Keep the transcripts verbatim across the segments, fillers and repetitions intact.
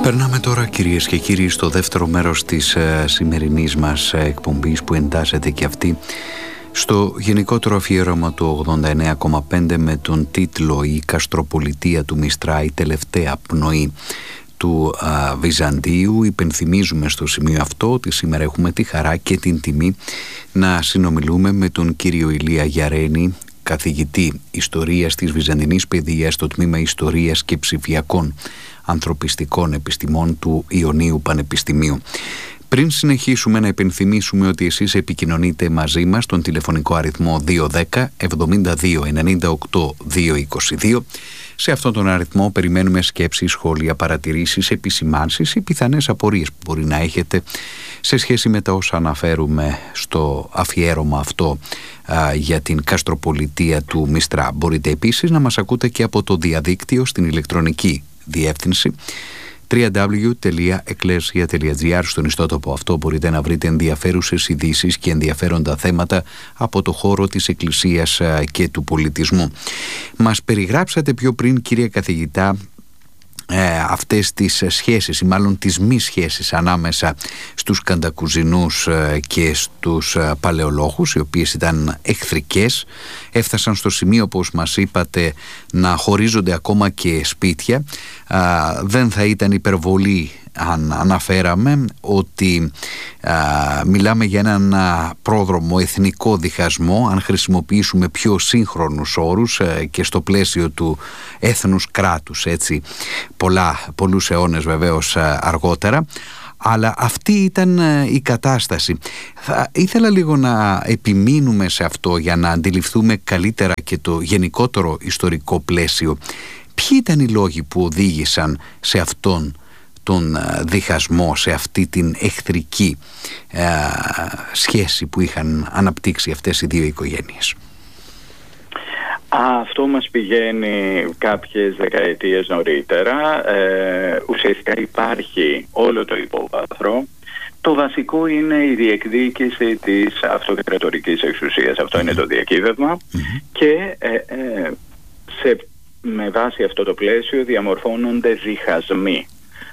Περνάμε τώρα, κυρίες και κύριοι, στο δεύτερο μέρος της ε, σημερινής μας ε, εκπομπής, που εντάσσεται και αυτή στο γενικότερο αφιέρωμα του ογδόντα εννέα κόμμα πέντε με τον τίτλο «Η Καστροπολιτεία του Μιστρά, η τελευταία πνοή του α, Βυζαντίου». Υπενθυμίζουμε στο σημείο αυτό ότι σήμερα έχουμε τη χαρά και την τιμή να συνομιλούμε με τον κύριο Ηλία Γιαρένη, καθηγητή Ιστορίας της Βυζαντινής Παιδείας στο τμήμα Ιστορίας και Ψηφιακών Ανθρωπιστικών Επιστημών του Ιωνίου Πανεπιστημίου. Πριν συνεχίσουμε, να υπενθυμίσουμε ότι εσείς επικοινωνείτε μαζί μας στον τηλεφωνικό αριθμό δύο ένα μηδέν εβδομήντα δύο ενενήντα οκτώ διακόσια είκοσι δύο. Σε αυτόν τον αριθμό περιμένουμε σκέψεις, σχόλια, παρατηρήσεις, επισημάνσεις ή πιθανές απορίες που μπορεί να έχετε σε σχέση με τα όσα αναφέρουμε στο αφιέρωμα αυτό α, για την Καστροπολιτεία του Μιστρά. Μπορείτε επίσης να μας ακούτε και από το διαδίκτυο στην ηλεκτρονική διεύθυνση double-u double-u double-u τελεία εκκλέσια τελεία τζι άρ. Στον ιστότοπο αυτό μπορείτε να βρείτε ενδιαφέρουσες ειδήσεις και ενδιαφέροντα θέματα από το χώρο της Εκκλησίας και του πολιτισμού. Μας περιγράψατε πιο πριν, κύριε καθηγητά, Ε, αυτές τις σχέσεις ή μάλλον τις μη σχέσεις ανάμεσα στους Καντακουζινούς ε, και στους ε, Παλαιολόγους, οι οποίες ήταν εχθρικές, έφτασαν στο σημείο, όπως μας είπατε, να χωρίζονται ακόμα και σπίτια. ε, δεν θα ήταν υπερβολή αν αναφέραμε ότι α, μιλάμε για έναν α, πρόδρομο εθνικό διχασμό, αν χρησιμοποιήσουμε πιο σύγχρονους όρους α, και στο πλαίσιο του έθνους κράτους, έτσι, πολλά, πολλούς αιώνες βεβαίως α, αργότερα. Αλλά αυτή ήταν α, η κατάσταση. Θα ήθελα λίγο να επιμείνουμε σε αυτό για να αντιληφθούμε καλύτερα και το γενικότερο ιστορικό πλαίσιο. Ποιοι ήταν οι λόγοι που οδήγησαν σε αυτόν τον διχασμό, σε αυτή την εχθρική ε, σχέση που είχαν αναπτύξει αυτές οι δύο οικογένειες? Αυτό μας πηγαίνει κάποιες δεκαετίες νωρίτερα. Ε, ουσιαστικά υπάρχει όλο το υπόβαθρο. Το βασικό είναι η διεκδίκηση της αυτοκρατορικής εξουσίας. Αυτό mm-hmm. είναι το διακύβευμα mm-hmm. και ε, ε, σε, με βάση αυτό το πλαίσιο διαμορφώνονται διχασμοί.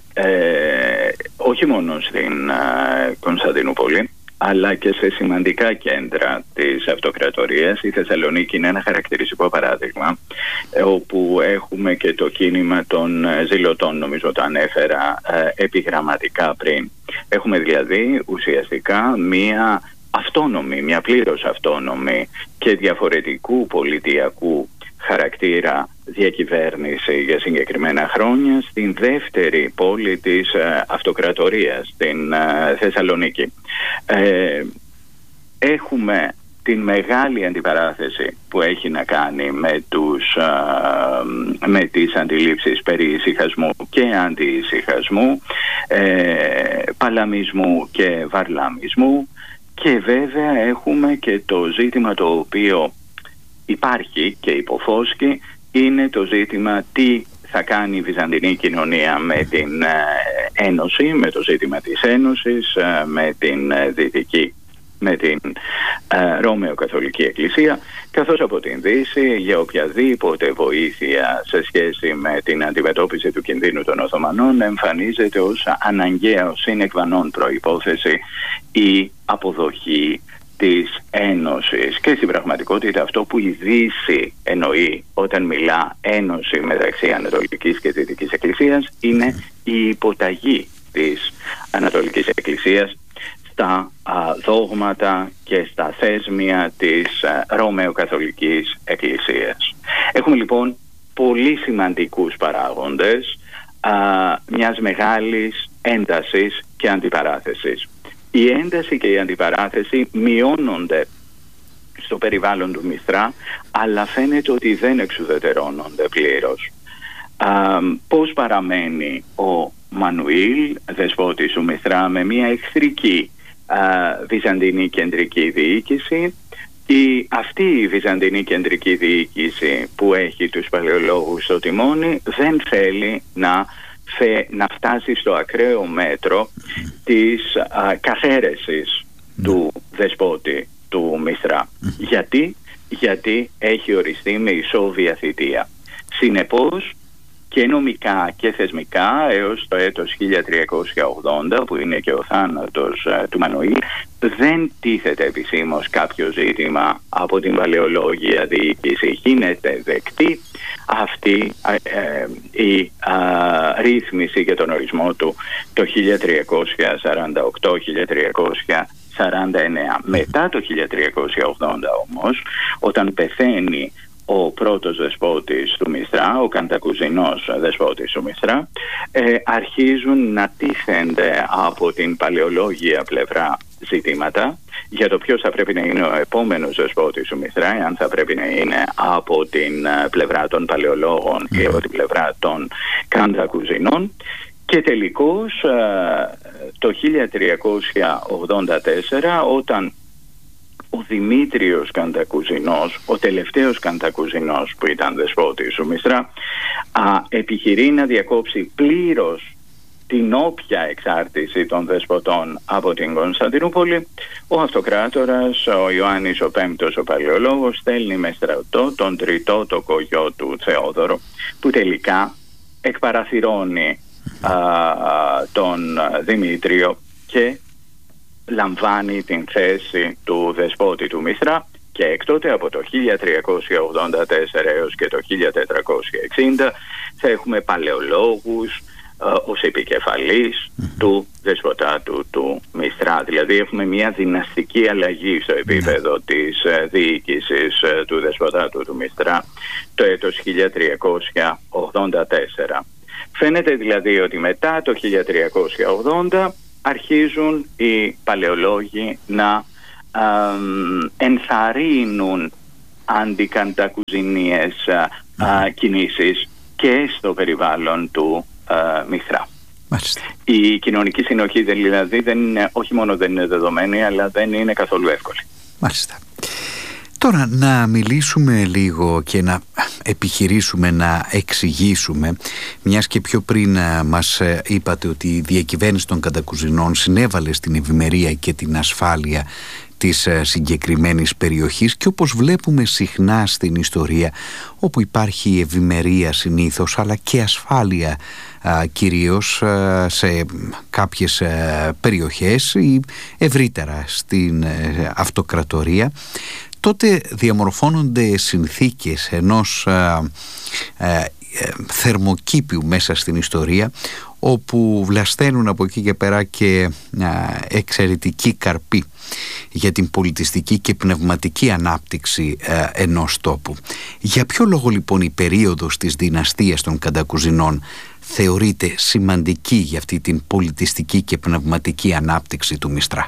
Ε, όχι μόνο στην ε, Κωνσταντινούπολη, αλλά και σε σημαντικά κέντρα της αυτοκρατορίας. Η Θεσσαλονίκη είναι ένα χαρακτηριστικό παράδειγμα, ε, όπου έχουμε και το κίνημα των ζηλωτών, νομίζω το ανέφερα ε, επιγραμματικά πριν. Έχουμε δηλαδή ουσιαστικά μία αυτόνομη, μία πλήρως αυτόνομη και διαφορετικού πολιτιακού χαρακτήρα διακυβέρνηση για συγκεκριμένα χρόνια στην δεύτερη πόλη της ε, αυτοκρατορίας, στην ε, Θεσσαλονίκη. Ε, έχουμε την μεγάλη αντιπαράθεση που έχει να κάνει με, τους, ε, με τις αντιλήψεις περί ησυχασμού και αντιησυχασμού, ε, παλαμισμού και βαρλαμισμού, και βέβαια έχουμε και το ζήτημα το οποίο υπάρχει και υποφώσκει, είναι το ζήτημα τι θα κάνει η Βυζαντινή κοινωνία με την ε, Ένωση, με το ζήτημα της Ένωσης, ε, με την ε, Δυτική, με την ε, Ρώμαιο-Καθολική Εκκλησία, καθώς από την Δύση για οποιαδήποτε βοήθεια σε σχέση με την αντιμετώπιση του κινδύνου των Οθωμανών εμφανίζεται ως αναγκαία, ως sine qua non προϋπόθεση η αποδοχή της Ένωσης. Και στην πραγματικότητα αυτό που η Δύση εννοεί όταν μιλά ένωση μεταξύ Ανατολικής και Δυτικής Εκκλησίας είναι η υποταγή της Ανατολικής Εκκλησίας στα α, δόγματα και στα θέσμια της α, Ρωμαιοκαθολικής Εκκλησίας. Έχουμε λοιπόν πολύ σημαντικούς παράγοντες α, μιας μεγάλης έντασης και αντιπαράθεσης. Η ένταση και η αντιπαράθεση μειώνονται στο περιβάλλον του Μιστρά, αλλά φαίνεται ότι δεν εξουδετερώνονται πλήρως. Α, πώς παραμένει ο Μανουήλ, δεσπότης του Μιστρά, με μια εχθρική α, βυζαντινή κεντρική διοίκηση? Η, αυτή η βυζαντινή κεντρική διοίκηση που έχει τους παλαιολόγους στο τιμόνι δεν θέλει να να φτάσει στο ακραίο μέτρο της α, καθαίρεσης mm. του δεσπότη του Μιστρά. Mm. Γιατί? Γιατί έχει οριστεί με ισόβια θητεία. Συνεπώς και νομικά και θεσμικά έως το έτος χίλια τριακόσια ογδόντα, που είναι και ο θάνατος uh, του Μανουήλ, δεν τίθεται επισήμως κάποιο ζήτημα από την παλαιολόγια διοίκηση. Γίνεται δεκτή αυτή ε, η α, ρύθμιση για τον ορισμό του το χίλια τριακόσια σαράντα οκτώ με χίλια τριακόσια σαράντα εννέα. Μετά το χίλια τριακόσια ογδόντα όμως, όταν πεθαίνει ο πρώτος δεσπότης του Μισθρά, ο Καντακουζινός δεσπότης του Μισθρά, ε, αρχίζουν να τίθενται από την παλαιολόγια πλευρά ζητήματα για το ποιος θα πρέπει να είναι ο επόμενος δεσπότης του Μισθρά, αν θα πρέπει να είναι από την πλευρά των παλαιολόγων ή από την πλευρά των Καντακουζινών. Και τελικώς το χίλια τριακόσια ογδόντα τέσσερα, όταν ο Δημήτριος Καντακουζινός, ο τελευταίος Καντακουζινός που ήταν δεσπότης του Μισθρά, επιχειρεί να διακόψει πλήρως την όποια εξάρτηση των δεσποτών από την Κωνσταντινούπολη, ο αυτοκράτορας, ο Ιωάννης ο Πέμπτος, ο παλαιολόγος, στέλνει με στρατό τον τριτότοκο γιο του Θεόδωρο, που τελικά εκπαραθυρώνει α, τον Δημήτριο και λαμβάνει την θέση του δεσπότη του Μισθρά, και έκτοτε από το χίλια τριακόσια ογδόντα τέσσερα έως και το χίλια τετρακόσια εξήντα θα έχουμε παλαιολόγους Uh, ως επικεφαλής mm-hmm. του δεσποτάτου του Μισθρά. Δηλαδή έχουμε μια δυναστική αλλαγή στο επίπεδο mm-hmm. της uh, διοίκησης uh, του δεσποτάτου του Μισθρά το έτος χίλια τριακόσια ογδόντα τέσσερα. Φαίνεται δηλαδή ότι μετά το χίλια τριακόσια ογδόντα αρχίζουν οι παλαιολόγοι να uh, ενθαρρύνουν αντικαντακουζινίες uh, mm-hmm. uh, κινήσεις και στο περιβάλλον του Uh, Μισθρά. Μάλιστα. Η κοινωνική συνοχή δηλαδή δεν είναι, όχι μόνο δεν είναι δεδομένη, αλλά δεν είναι καθόλου εύκολη. Μάλιστα. Τώρα να μιλήσουμε λίγο και να επιχειρήσουμε να εξηγήσουμε, μιας και πιο πριν μας είπατε ότι η διακυβέρνηση των Καντακουζινών συνέβαλε στην ευημερία και την ασφάλεια της συγκεκριμένης περιοχής, και όπως βλέπουμε συχνά στην ιστορία, όπου υπάρχει ευημερία συνήθως αλλά και ασφάλεια α, κυρίως α, σε κάποιες α, περιοχές ή ευρύτερα στην α, αυτοκρατορία, τότε διαμορφώνονται συνθήκες ενός α, α, θερμοκήπιου μέσα στην ιστορία, όπου βλασταίνουν από εκεί και πέρα και α, εξαιρετική καρπή για την πολιτιστική και πνευματική ανάπτυξη α, ενός τόπου. Για ποιο λόγο λοιπόν η περίοδος της δυναστείας των Καντακουζινών θεωρείται σημαντική για αυτή την πολιτιστική και πνευματική ανάπτυξη του Μισθρά?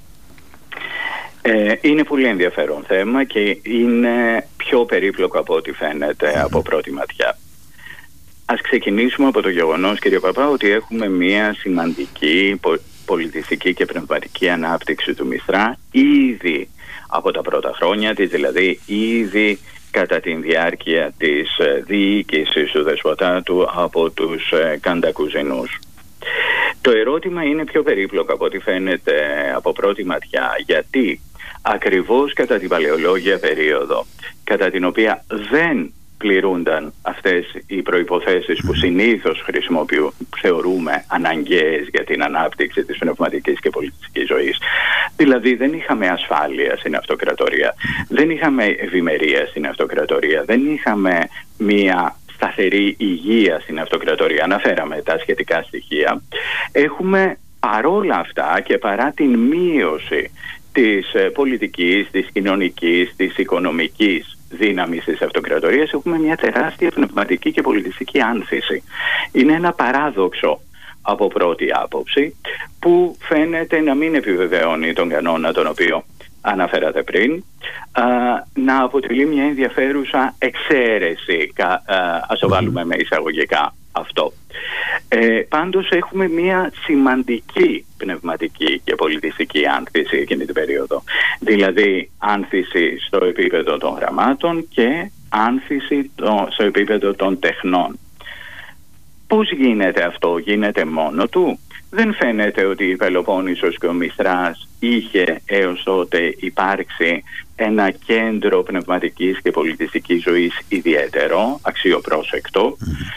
Ε, είναι πολύ ενδιαφέρον θέμα και είναι πιο περίπλοκο από ό,τι φαίνεται mm-hmm. από πρώτη ματιά. Ας ξεκινήσουμε από το γεγονός, κύριε Παπά, ότι έχουμε μια σημαντική πολιτιστική και πνευματική ανάπτυξη του Μισθρά ήδη από τα πρώτα χρόνια της, δηλαδή ήδη κατά τη διάρκεια της διοίκησης του δεσποτάτου από τους Καντακουζινούς. Το ερώτημα είναι πιο περίπλοκο από ό,τι φαίνεται από πρώτη ματιά, γιατί ακριβώς κατά την παλαιολόγια περίοδο, κατά την οποία δεν πληρούνταν αυτές οι προϋποθέσεις που συνήθως χρησιμοποιούμε, θεωρούμε αναγκαίες για την ανάπτυξη της πνευματικής και πολιτιστικής ζωής. Δηλαδή δεν είχαμε ασφάλεια στην αυτοκρατορία, δεν είχαμε ευημερία στην αυτοκρατορία, δεν είχαμε μία σταθερή υγεία στην αυτοκρατορία. Αναφέραμε τα σχετικά στοιχεία. Έχουμε παρόλα αυτά και παρά την μείωση της πολιτικής, της κοινωνικής, της οικονομικής δύναμης της αυτοκρατορίας, έχουμε μια τεράστια πνευματική και πολιτιστική άνθηση. Είναι ένα παράδοξο από πρώτη άποψη, που φαίνεται να μην επιβεβαιώνει τον κανόνα τον οποίο αναφέρατε πριν, α, να αποτελεί μια ενδιαφέρουσα εξαίρεση, α, ας το βάλουμε με εισαγωγικά αυτό. Ε, πάντως έχουμε μια σημαντική πνευματική και πολιτιστική άνθηση εκείνη την περίοδο. Δηλαδή άνθηση στο επίπεδο των γραμμάτων και άνθηση το, στο επίπεδο των τεχνών. Πώς γίνεται αυτό? Γίνεται μόνο του? Δεν φαίνεται ότι η Πελοπόννησος και ο Μισθράς είχε έως τότε υπάρξει ένα κέντρο πνευματικής και πολιτιστικής ζωής ιδιαίτερο, αξιοπρόσεκτο,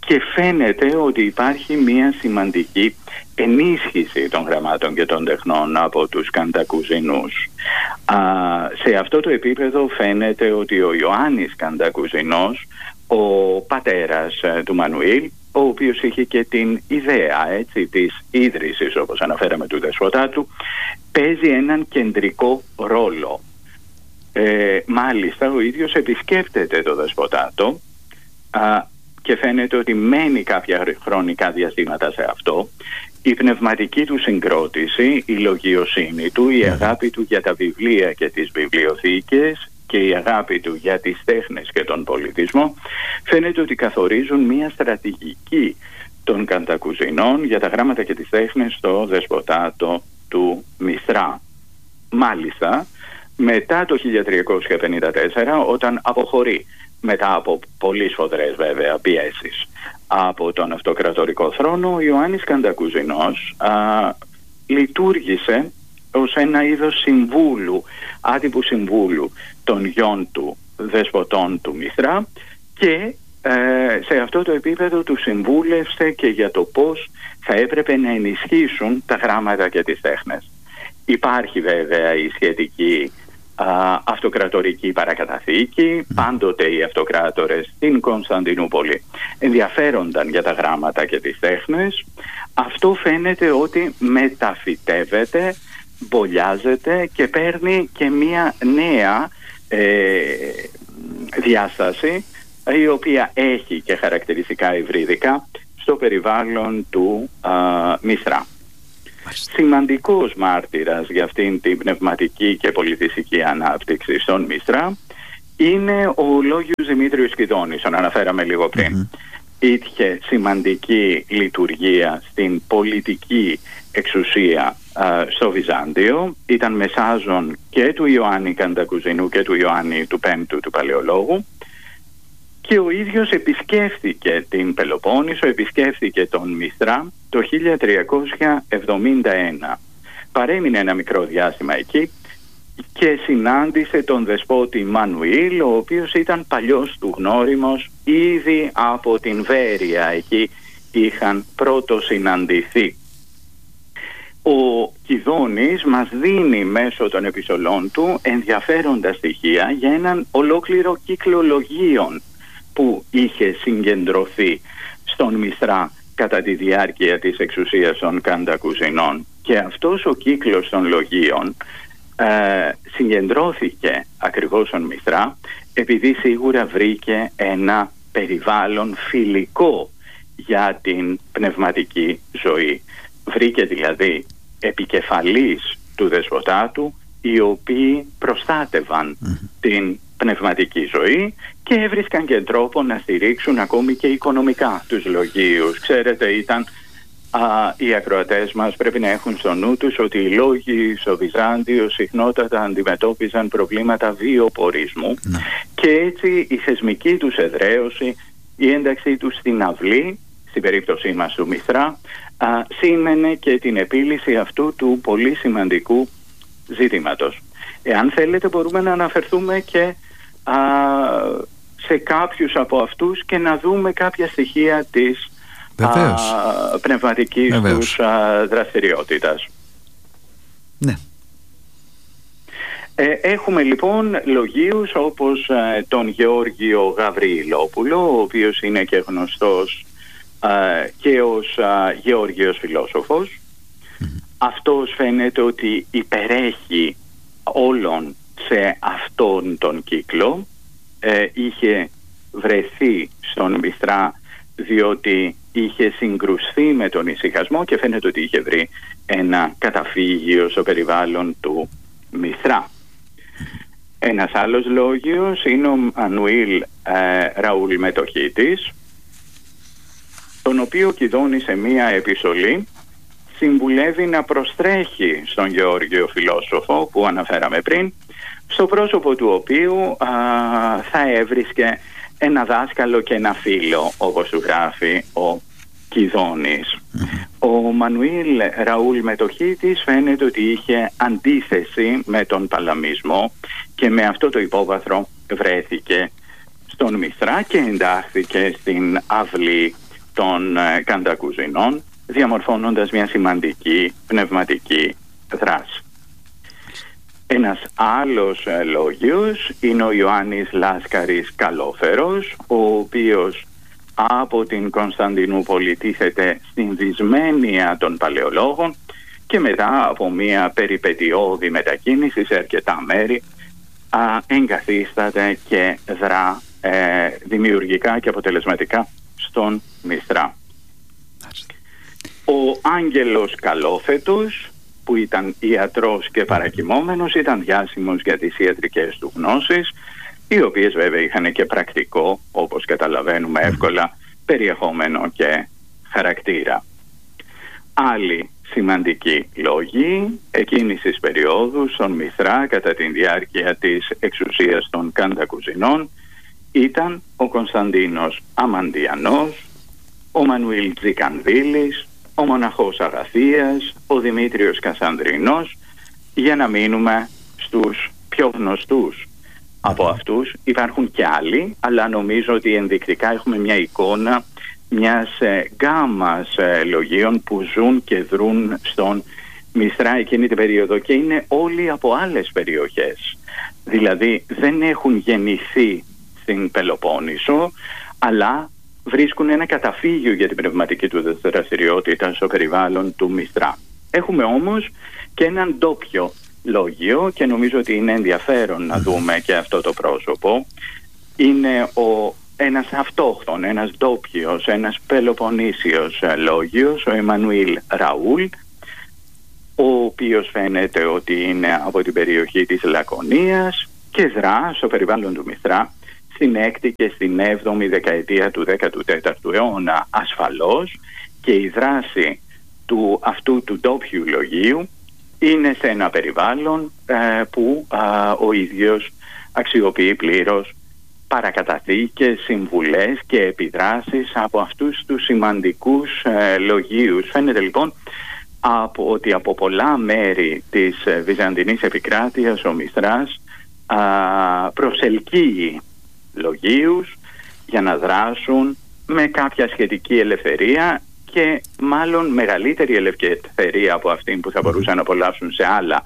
και φαίνεται ότι υπάρχει μια σημαντική ενίσχυση των γραμμάτων και των τεχνών από τους Καντακουζινούς. Α, σε αυτό το επίπεδο φαίνεται ότι ο Ιωάννης Καντακουζινός, ο πατέρας ε, του Μανουήλ, ο οποίος είχε και την ιδέα, έτσι, της ίδρυσης, όπως αναφέραμε, του Δεσποτάτου, παίζει έναν κεντρικό ρόλο. Ε, μάλιστα ο ίδιος επισκέπτεται το Δεσποτάτο α, και φαίνεται ότι μένει κάποια χρονικά διαστήματα σε αυτό. Η πνευματική του συγκρότηση, η λογιοσύνη του, η αγάπη του για τα βιβλία και τις βιβλιοθήκες και η αγάπη του για τις τέχνες και τον πολιτισμό φαίνεται ότι καθορίζουν μια στρατηγική των Καντακουζινών για τα γράμματα και τις τέχνες στο Δεσποτάτο του Μισθρά. Μάλιστα, μετά το χίλια τριακόσια πενήντα τέσσερα, όταν αποχωρεί μετά από πολύ σφοδρές βέβαια πιέσεις από τον αυτοκρατορικό θρόνο, ο Ιωάννης Καντακουζινός α, λειτουργήσε ως ένα είδος συμβούλου, άτυπου συμβούλου των γιών του δεσποτών του Μισθρά και ε, σε αυτό το επίπεδο του συμβούλευσε και για το πώς θα έπρεπε να ενισχύσουν τα γράμματα και τις τέχνες. Υπάρχει βέβαια η σχετική α, αυτοκρατορική παρακαταθήκη. Πάντοτε οι αυτοκράτορες στην Κωνσταντινούπολη ενδιαφέρονταν για τα γράμματα και τις τέχνες. Αυτό φαίνεται ότι μεταφυτεύεται, μπολιάζεται και παίρνει και μία νέα ε, διάσταση, η οποία έχει και χαρακτηριστικά υβριδικά στο περιβάλλον του α, Μισθρά. Σημαντικός μάρτυρας για αυτήν την πνευματική και πολιτιστική ανάπτυξη στον Μισθρά είναι ο Λόγιος Δημήτριος Κιδώνης, τον αναφέραμε λίγο πριν. Mm-hmm. Είχε σημαντική λειτουργία στην πολιτική εξουσία α, στο Βυζάντιο, ήταν μεσάζων και του Ιωάννη Καντακουζινού και του Ιωάννη του Πέμπτου του Παλαιολόγου, και ο ίδιος επισκέφθηκε την Πελοπόννησο, επισκέφθηκε τον Μισθρά το χίλια τριακόσια εβδομήντα ένα. Παρέμεινε ένα μικρό διάστημα εκεί και συνάντησε τον δεσπότη Μανουήλ, ο οποίος ήταν παλιός του γνώριμος, ήδη από την Βέρεια εκεί είχαν πρώτο συναντηθεί. Ο Κιδώνης μας δίνει μέσω των επιστολών του ενδιαφέροντα στοιχεία για έναν ολόκληρο κύκλο λογίων που είχε συγκεντρωθεί στον Μισθρά κατά τη διάρκεια της εξουσίας των Καντακουζινών. Και αυτός ο κύκλος των λογίων ε, συγκεντρώθηκε ακριβώς στον Μισθρά επειδή σίγουρα βρήκε ένα περιβάλλον φιλικό για την πνευματική ζωή. Βρήκε δηλαδή επικεφαλής του Δεσποτάτου οι οποίοι προστάτευαν mm-hmm. την πνευματική ζωή και έβρισκαν και τρόπο να στηρίξουν ακόμη και οικονομικά τους λογίους. Ξέρετε, ήταν α, οι ακροατές μας πρέπει να έχουν στο νου τους ότι οι λόγοι στο Βυζάντιο συχνότατα αντιμετώπιζαν προβλήματα βιοπορισμού mm. και έτσι η θεσμική τους εδραίωση, η ένταξή τους στην αυλή, στην περίπτωσή μας του Μισθρά, α, σήμαινε και την επίλυση αυτού του πολύ σημαντικού ζητήματος. Εάν θέλετε μπορούμε να αναφερθούμε και α, σε κάποιους από αυτούς και να δούμε κάποια στοιχεία της α, πνευματικής Βεβαίως. τους α, δραστηριότητας. Ναι. Ε, έχουμε λοιπόν λογίους όπως α, τον Γεώργιο Γαβριλόπουλο, ο οποίος είναι και γνωστός α, και ως α, Γεώργιος φιλόσοφος. Mm-hmm. Αυτός φαίνεται ότι υπερέχει όλων σε αυτόν τον κύκλο. Ε, είχε βρεθεί στον Μισθρά διότι είχε συγκρουστεί με τον ησυχασμό και φαίνεται ότι είχε βρει ένα καταφύγιο στο περιβάλλον του Μισθρά. Ένας άλλος λόγιος είναι ο Μανουήλ ε, Ραούλ Μετοχίτης, τον οποίο Κιδώνη σε μία επιστολή συμβουλεύει να προστρέχει στον Γεώργιο φιλόσοφο που αναφέραμε πριν, στο πρόσωπο του οποίου α, θα έβρισκε ένα δάσκαλο και ένα φίλο, όπως του γράφει ο Κιδώνης. Mm-hmm. Ο Μανουήλ Ραούλ Μετοχίτης φαίνεται ότι είχε αντίθεση με τον παλαμισμό και με αυτό το υπόβαθρο βρέθηκε στον Μισθρά και εντάχθηκε στην αυλή των ε, Καντακουζινών, διαμορφώνοντας μια σημαντική πνευματική δράση. Ένας άλλος ε, λόγιος είναι ο Ιωάννης Λάσκαρης Καλόφερος, ο οποίος από την Κωνσταντινούπολη τίθεται στην δυσμένεια των παλαιολόγων και μετά από μια περιπετειώδη μετακίνηση σε αρκετά μέρη α, εγκαθίσταται και δρά ε, δημιουργικά και αποτελεσματικά στον Μυστρά. Ο Άγγελος Καλόφετος, που ήταν ιατρός και παρακοιμόμενος, ήταν διάσημος για τις ιατρικές του γνώσεις, οι οποίες βέβαια είχαν και πρακτικό, όπως καταλαβαίνουμε εύκολα, περιεχόμενο και χαρακτήρα. Άλλοι σημαντικοί λόγοι εκείνης της περίοδου στον Μυθρά κατά τη διάρκεια της εξουσίας των Καντακουζινών ήταν ο Κωνσταντίνος Αμαντιανός, ο Μανουήλ Τζικανδύλης, ο Μοναχός Αγαθίας, ο Δημήτριος Κασανδρινός, για να μείνουμε στους πιο γνωστούς. Από αυτούς υπάρχουν και άλλοι, αλλά νομίζω ότι ενδεικτικά έχουμε μια εικόνα μιας ε, γκάμας ε, λογίων που ζουν και δρούν στον Μυστρά εκείνη την περίοδο και είναι όλοι από άλλες περιοχές. Δηλαδή δεν έχουν γεννηθεί στην Πελοπόννησο, αλλά βρίσκουν ένα καταφύγιο για την πνευματική του δραστηριότητα στο περιβάλλον του Μυστρά. Έχουμε όμως και έναν ντόπιο λόγιο και νομίζω ότι είναι ενδιαφέρον να δούμε και αυτό το πρόσωπο. Είναι ο, ένας αυτόχθον, ένας ντόπιος, ένας πελοποννήσιος λόγιος, ο Εμμανουήλ Ραούλ, ο οποίος φαίνεται ότι είναι από την περιοχή της Λακωνίας και δρά στο περιβάλλον του Μυστρά στην έκτη και στην έβδομη δεκαετία του δέκατου τέταρτου αιώνα ασφαλώς, και η δράση του αυτού του ντόπιου λογίου είναι σε ένα περιβάλλον ε, που α, ο ίδιος αξιοποιεί πλήρως παρακαταθήκες, συμβουλές και επιδράσεις από αυτούς τους σημαντικούς ε, λογίους. Φαίνεται λοιπόν από, ότι από πολλά μέρη της ε, Βυζαντινής επικράτειας ο Μυστράς α, προσελκύει λογίους για να δράσουν με κάποια σχετική ελευθερία και μάλλον μεγαλύτερη ελευθερία από αυτήν που θα μπορούσαν να απολαύσουν σε, άλλα,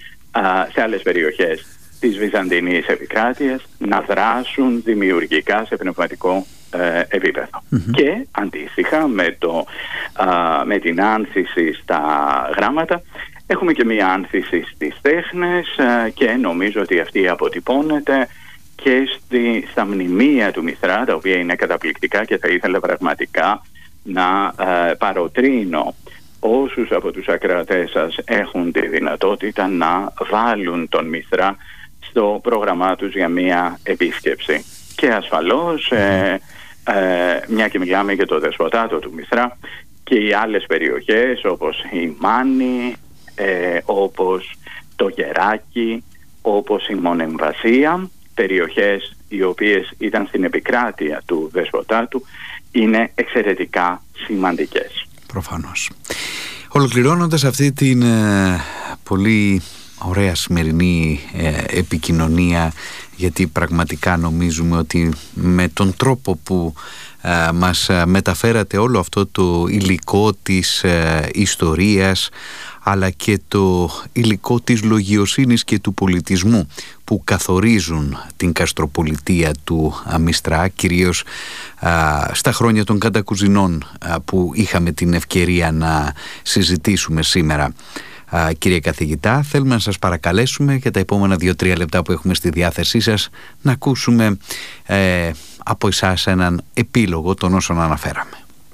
σε άλλες περιοχές της Βυζαντινής επικράτειας, να δράσουν δημιουργικά σε πνευματικό ε, επίπεδο. Mm-hmm. Και αντίστοιχα με, το, α, με την άνθηση στα γράμματα έχουμε και μία άνθηση στις τέχνες α, και νομίζω ότι αυτή αποτυπώνεται και στη, στα μνημεία του Μυθρά, τα οποία είναι καταπληκτικά και θα ήθελα πραγματικά να ε, παροτρύνω όσους από τους ακροατές σας έχουν τη δυνατότητα να βάλουν τον Μυθρά στο πρόγραμμά τους για μία επίσκεψη. Και ασφαλώς, ε, ε, μια και μιλάμε για το δεσποτάτο του Μυθρά, και οι άλλες περιοχές όπως η Μάνη, ε, όπως το Γεράκι, όπως η Μονεμβασία, περιοχές οι οποίες ήταν στην επικράτεια του δεσποτάτου, είναι εξαιρετικά σημαντικές. Προφανώς. Ολοκληρώνοντας αυτή την ε, πολύ ωραία σημερινή ε, επικοινωνία, γιατί πραγματικά νομίζουμε ότι με τον τρόπο που ε, μας μεταφέρατε όλο αυτό το υλικό της ε, ιστορίας, αλλά και το υλικό της λογιοσύνης και του πολιτισμού που καθορίζουν την καστροπολιτεία του Μυστρά, κυρίως α, στα χρόνια των Καντακουζινών α, που είχαμε την ευκαιρία να συζητήσουμε σήμερα. Α, κύριε καθηγητά, θέλουμε να σας παρακαλέσουμε για τα επόμενα δύο-τρία λεπτά που έχουμε στη διάθεσή σας να ακούσουμε ε, από εσάς έναν επίλογο των όσων αναφέραμε.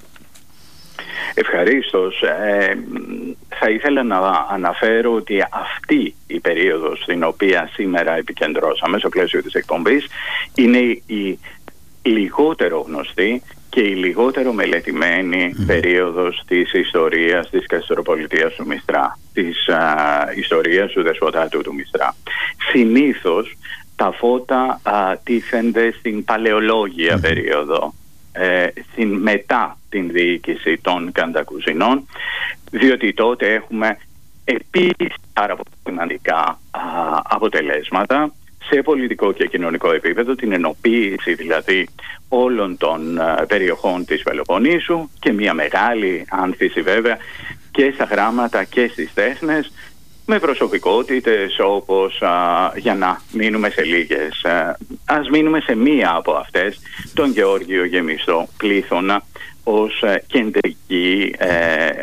Ευχαρίστως. Ε, θα ήθελα να αναφέρω ότι αυτή η περίοδος στην οποία σήμερα επικεντρώσαμε στο πλαίσιο της εκπομπής είναι η λιγότερο γνωστή και η λιγότερο μελετημένη mm. περίοδος της ιστορίας της καστροπολιτείας του Μυστρά, της α, ιστορίας του δεσποτάτου του Μυστρά. Συνήθως τα φώτα α, τίθενται στην παλαιολόγια mm. περίοδο, ε, στην, μετά την διοίκηση των Καντακουζινών, διότι τότε έχουμε επίσης πάρα πολύ σημαντικά α, αποτελέσματα σε πολιτικό και κοινωνικό επίπεδο, την ενοποίηση δηλαδή όλων των uh, περιοχών της Πελοποννήσου και μια μεγάλη άνθηση βέβαια και στα γράμματα και στις τέχνες, με προσωπικότητες όπως, α, για να μείνουμε σε λίγες, α, ας μείνουμε σε μία από αυτές, τον Γεώργιο Γεμιστό Πλήθωνα ως α, κεντρική ε,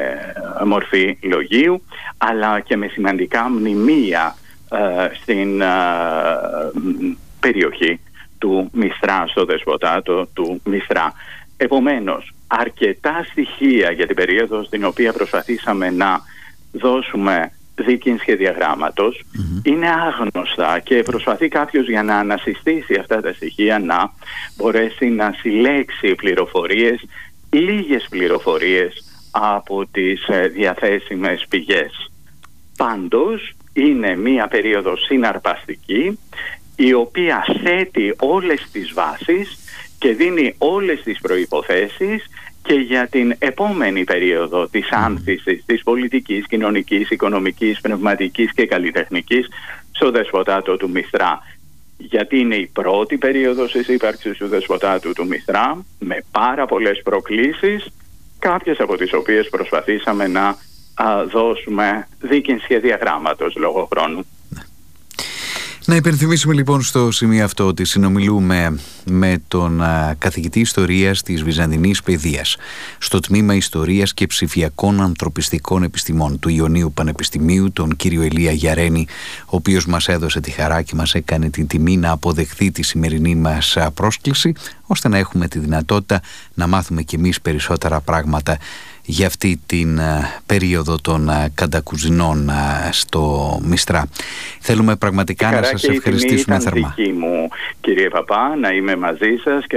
μορφή λογίου, αλλά και με σημαντικά μνημεία α, στην α, περιοχή του Μυστρά, στο δεσποτάτο του Μυστρά. Επομένως, αρκετά στοιχεία για την περίοδο στην οποία προσπαθήσαμε να δώσουμε δίκην σχεδιαγράμματος mm-hmm. είναι άγνωστα και προσπαθεί κάποιος για να ανασυστήσει αυτά τα στοιχεία να μπορέσει να συλλέξει πληροφορίες, λίγες πληροφορίες από τις διαθέσιμες πηγές. Πάντως είναι μία περίοδος συναρπαστική, η οποία θέτει όλες τις βάσεις και δίνει όλες τις προϋποθέσεις και για την επόμενη περίοδο της άνθησης της πολιτικής, κοινωνικής, οικονομικής, πνευματικής και καλλιτεχνικής στο δεσποτάτο του Μυστρά. Γιατί είναι η πρώτη περίοδος της ύπαρξης του δεσποτάτου του Μυστρά, με πάρα πολλές προκλήσεις, κάποιες από τις οποίες προσπαθήσαμε να α, δώσουμε δίκην σχεδιαγράμματος λόγω χρόνου. Να υπενθυμίσουμε λοιπόν στο σημείο αυτό ότι συνομιλούμε με τον α, καθηγητή Ιστορίας της Βυζαντινής Παιδείας στο τμήμα Ιστορίας και Ψηφιακών Ανθρωπιστικών Επιστημών του Ιωνίου Πανεπιστημίου, τον κύριο Ηλία Γιαρένη, ο οποίος μας έδωσε τη χαρά και μας έκανε την τιμή να αποδεχθεί τη σημερινή μας πρόσκληση, ώστε να έχουμε τη δυνατότητα να μάθουμε κι εμείς περισσότερα πράγματα για αυτή την uh, περίοδο των uh, Καντακουζινών uh, στο Μυστρά. Θέλουμε πραγματικά να σας ευχαριστήσουμε θερμά. Ήταν δική μου, κύριε Παπά, να είμαι μαζί σας και